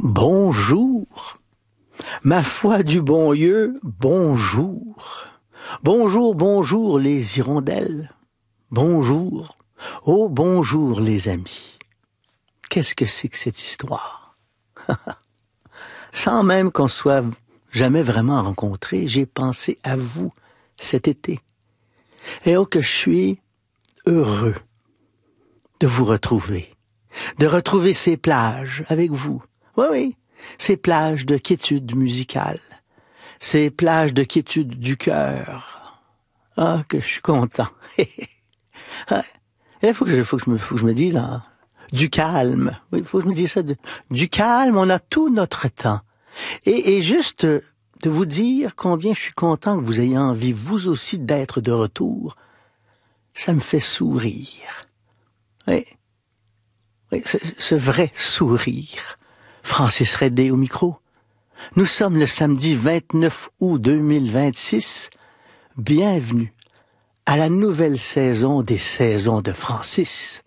Bonjour, ma foi du bon Dieu, bonjour. Bonjour, bonjour les hirondelles. Bonjour, oh bonjour les amis. Qu'est-ce que c'est que cette histoire? Sans même qu'on soit jamais vraiment rencontrés, j'ai pensé à vous cet été. Et oh que je suis heureux de vous retrouver, de retrouver ces plages avec vous. Oui, ces plages de quiétude musicale, ces plages de quiétude du cœur. Ah, que je suis content. Il faut que je me dise, là, du calme. Oui, il faut que je me dise ça. Du calme, on a tout notre temps. Et juste de vous dire combien je suis content que vous ayez envie, vous aussi, d'être de retour, ça me fait sourire. Oui, ce vrai sourire. Francis Redé au micro. Nous sommes le samedi 29 août 2026. Bienvenue à la nouvelle saison des saisons de Francis.